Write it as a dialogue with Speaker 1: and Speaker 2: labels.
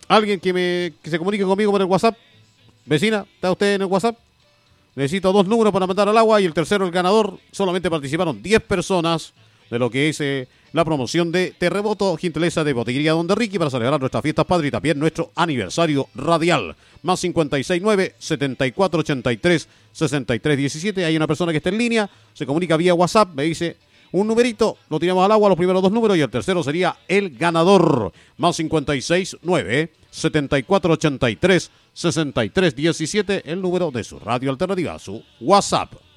Speaker 1: Alguien que se comunique conmigo por el WhatsApp. Vecina, ¿está usted en el WhatsApp? Necesito 2 números para mandar al agua y el tercero, el ganador. Solamente participaron 10 personas de lo que es la promoción de Terremoto, gentileza de Botillería Don de Ricky, para celebrar nuestras fiestas padre y también nuestro aniversario radial. Más 569-7483-6317. Hay una persona que está en línea, se comunica vía WhatsApp, me dice un numerito, lo tiramos al agua, los primeros 2 números, y el tercero sería el ganador. Más 569-7483-6317, el número de su radio alternativa, su WhatsApp.